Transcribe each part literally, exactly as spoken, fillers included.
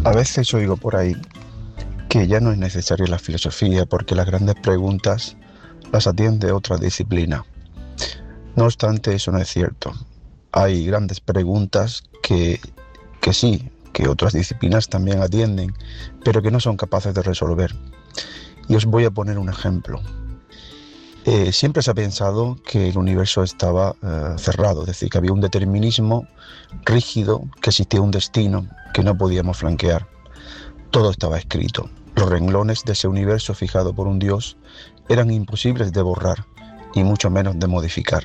A veces oigo por ahí que ya no es necesaria la filosofía porque las grandes preguntas las atiende otra disciplina. No obstante, eso no es cierto. Hay grandes preguntas que, que sí, que otras disciplinas también atienden, pero que no son capaces de resolver. Y os voy a poner un ejemplo. Eh, siempre se ha pensado que el universo estaba eh, cerrado, es decir, que había un determinismo rígido, que existía un destino que no podíamos flanquear. Todo estaba escrito. Los renglones de ese universo fijado por un Dios eran imposibles de borrar y mucho menos de modificar.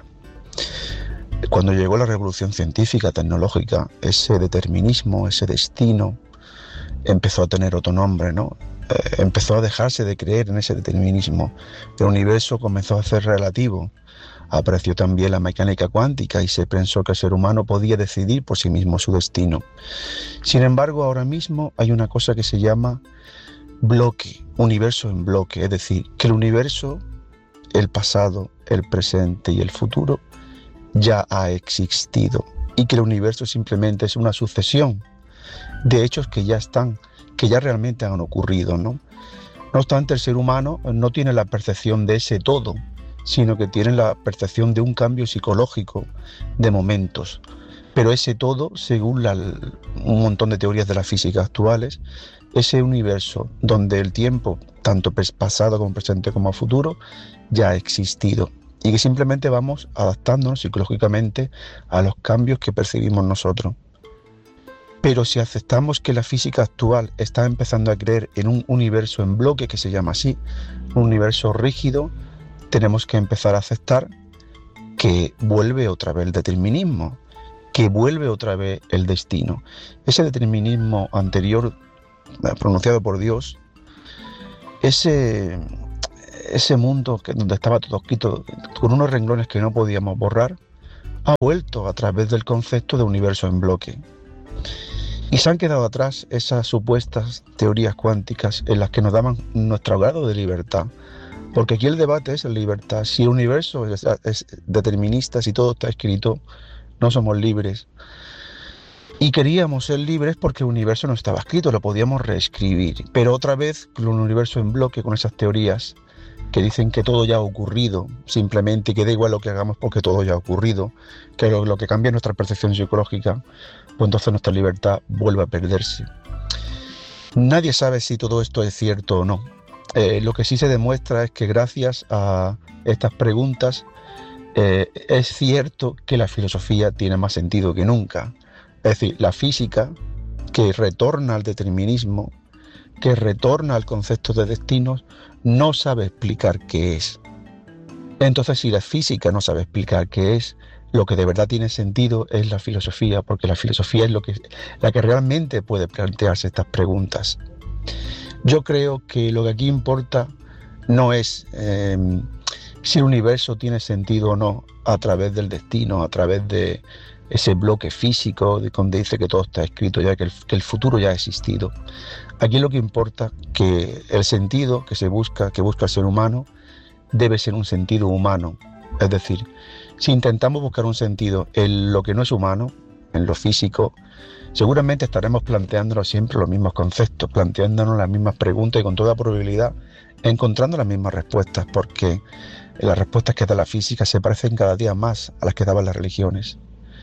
Cuando llegó la revolución científica, tecnológica, ese determinismo, ese destino, empezó a tener otro nombre, ¿no? Eh, empezó a dejarse de creer en ese determinismo. El universo comenzó a ser relativo. Apareció también la mecánica cuántica y se pensó que el ser humano podía decidir por sí mismo su destino. Sin embargo, ahora mismo hay una cosa que se llama bloque, universo en bloque, es decir, que el universo, el pasado, el presente y el futuro ya ha existido y que el universo simplemente es una sucesión de hechos que ya están, que ya realmente han ocurrido, ¿no? No obstante, el ser humano no tiene la percepción de ese todo, sino que tiene la percepción de un cambio psicológico de momentos. Pero ese todo, según la, un montón de teorías de la física actuales, ese universo donde el tiempo, tanto pasado como presente como futuro, ya ha existido y que simplemente vamos adaptándonos psicológicamente a los cambios que percibimos nosotros. Pero si aceptamos que la física actual está empezando a creer en un universo en bloque, que se llama así, un universo rígido, tenemos que empezar a aceptar que vuelve otra vez el determinismo, que vuelve otra vez el destino. Ese determinismo anterior pronunciado por Dios, ese, ese mundo que, donde estaba todo escrito con unos renglones que no podíamos borrar, ha vuelto a través del concepto de universo en bloque. Y se han quedado atrás esas supuestas teorías cuánticas en las que nos daban nuestro grado de libertad. Porque aquí el debate es la libertad. Si el universo es, es determinista, si todo está escrito, no somos libres. Y queríamos ser libres porque el universo no estaba escrito, lo podíamos reescribir. Pero otra vez, con un universo en bloque, con esas teorías que dicen que todo ya ha ocurrido, simplemente, que da igual lo que hagamos porque todo ya ha ocurrido, que lo, lo que cambia es nuestra percepción psicológica, pues entonces nuestra libertad vuelve a perderse. Nadie sabe si todo esto es cierto o no. Eh, lo que sí se demuestra es que gracias a estas preguntas eh, es cierto que la filosofía tiene más sentido que nunca. Es decir, la física, que retorna al determinismo, que retorna al concepto de destinos, no sabe explicar qué es. Entonces, si la física no sabe explicar qué es, lo que de verdad tiene sentido es la filosofía, porque la filosofía es lo que, la que realmente puede plantearse estas preguntas. Yo creo que lo que aquí importa no es eh, si el universo tiene sentido o no a través del destino, a través de ese bloque físico de donde dice que todo está escrito ya, que el, que el futuro ya ha existido. Aquí lo que importa que el sentido que se busca, que busca el ser humano, debe ser un sentido humano. Es decir, si intentamos buscar un sentido en lo que no es humano, en lo físico, seguramente estaremos planteándonos siempre los mismos conceptos, planteándonos las mismas preguntas y con toda probabilidad encontrando las mismas respuestas, porque las respuestas que da la física se parecen cada día más a las que daban las religiones.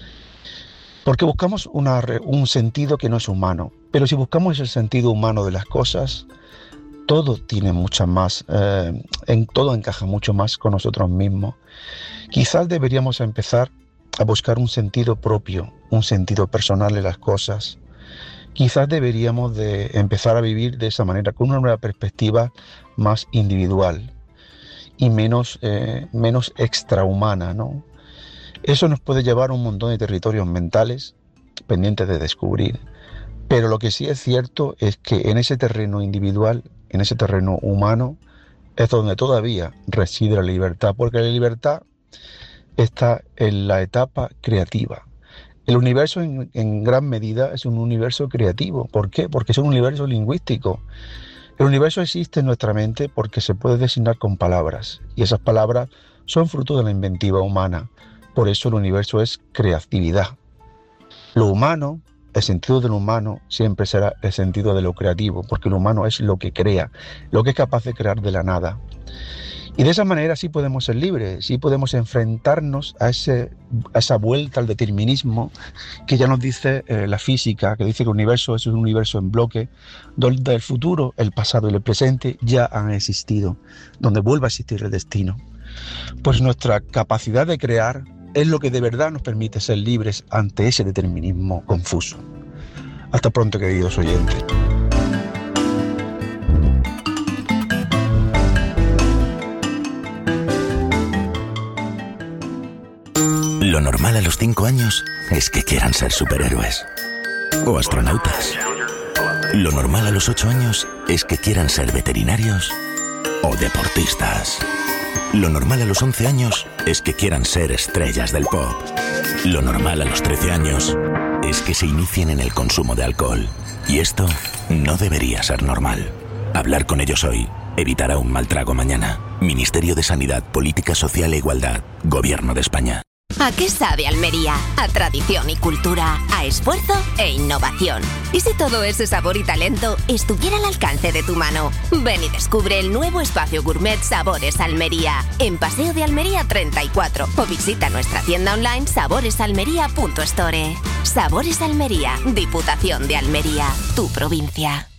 Porque buscamos una, un sentido que no es humano, pero si buscamos el sentido humano de las cosas, todo tiene mucha más, eh, en todo encaja mucho más con nosotros mismos. Quizás deberíamos empezar a buscar un sentido propio, un sentido personal de las cosas. Quizás deberíamos de empezar a vivir de esa manera, con una nueva perspectiva más individual y menos, eh, menos extrahumana, ¿no? Eso nos puede llevar a un montón de territorios mentales pendientes de descubrir. Pero lo que sí es cierto es que en ese terreno individual, en ese terreno humano, es donde todavía reside la libertad, porque la libertad está en la etapa creativa. El universo en, en gran medida es un universo creativo. ¿Por qué? Porque es un universo lingüístico. El universo existe en nuestra mente porque se puede designar con palabras, y esas palabras son fruto de la inventiva humana. Por eso el universo es creatividad. Lo humano el sentido del humano siempre será el sentido de lo creativo, porque el humano es lo que crea, lo que es capaz de crear de la nada. Y de esa manera sí podemos ser libres, sí podemos enfrentarnos a, ese, a esa vuelta al determinismo que ya nos dice eh, la física, que dice que el universo es un universo en bloque, donde el futuro, el pasado y el presente ya han existido, donde vuelve a existir el destino. Pues nuestra capacidad de crear es lo que de verdad nos permite ser libres ante ese determinismo confuso. Hasta pronto, queridos oyentes. Lo normal a los cinco años es que quieran ser superhéroes o astronautas. Lo normal a los ocho años es que quieran ser veterinarios o deportistas. Lo normal a los once años es que quieran ser estrellas del pop. Lo normal a los trece años es que se inicien en el consumo de alcohol. Y esto no debería ser normal. Hablar con ellos hoy evitará un mal trago mañana. Ministerio de Sanidad, Política Social e Igualdad, Gobierno de España. ¿A qué sabe Almería? A tradición y cultura, a esfuerzo e innovación. ¿Y si todo ese sabor y talento estuviera al alcance de tu mano? Ven y descubre el nuevo espacio gourmet Sabores Almería, en Paseo de Almería treinta y cuatro, o visita nuestra tienda online sabores almería punto store. Sabores Almería, Diputación de Almería, tu provincia.